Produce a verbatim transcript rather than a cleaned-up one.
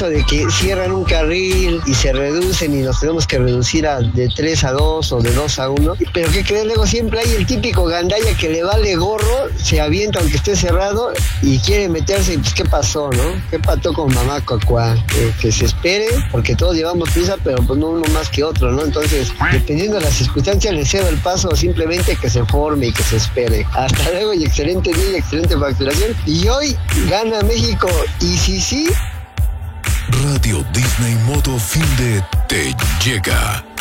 eso de que cierran un carril y se reducen y nos tenemos que reducir a de tres a dos o de dos a uno, pero ¿qué crees? Luego siempre hay el típico gandalla que le vale gorro, se avienta aunque esté cerrado y quiere meterse y pues ¿qué pasó, no? ¿Qué pató con mamá Cuacua? Eh, que se espere, porque todos llevamos prisa, pero pues no uno más que otro, ¿no? Entonces, dependiendo de las circunstancias, le cedo el paso o simplemente que se forme y que se espere. Hasta luego y excelente día y excelente facturación. Y hoy gana México. Y si sí, Radio Disney Moto Fin de te llega.